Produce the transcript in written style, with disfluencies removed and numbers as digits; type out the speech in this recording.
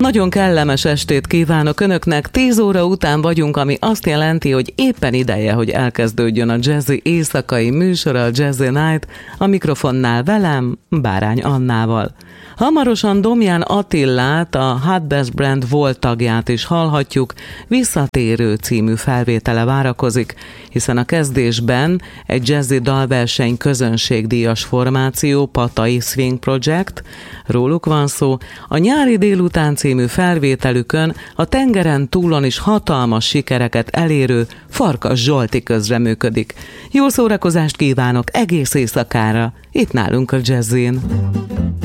Nagyon kellemes estét kívánok Önöknek, 10 óra után vagyunk, ami azt jelenti, hogy éppen ideje, hogy elkezdődjön a jazzy éjszakai műsora, a Jazzy Night, a mikrofonnál velem, Bárány Annával. Hamarosan Domján Attilát, a Hot Bass Brand volt tagját is hallhatjuk, Visszatérő című felvétele várakozik, hiszen a kezdésben egy jazzy dalverseny közönségdíjas formáció, Patai Swing Project, róluk van szó, a Nyári délután című felvételükön a tengeren túlon is hatalmas sikereket elérő Farkas Zsolti közreműködik. Jó szórakozást kívánok egész éjszakára, itt nálunk a Jazzyn.